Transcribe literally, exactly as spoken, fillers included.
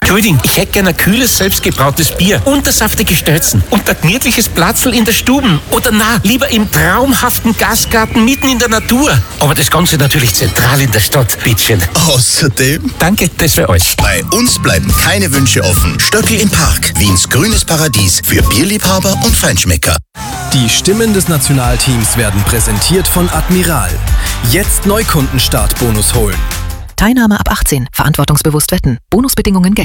Entschuldigung, ich hätte gerne ein kühles, selbstgebrautes Bier und saftige Stelzen und ein gemütliches Platzl in der Stube. Oder na, lieber im traumhaften Gastgarten mitten in der Natur. Aber das Ganze natürlich zentral in der Stadt, bitteschön. Außerdem, Danke, das für euch. bei uns bleiben keine Wünsche offen. Stöckel im Park, Wiens grünes Paradies für Bierliebhaber und Feinschmecker. Die Stimmen des Nationalteams werden präsentiert von Admiral. Jetzt Neukundenstartbonus holen. Teilnahme ab achtzehn. Verantwortungsbewusst wetten. Bonusbedingungen gelten.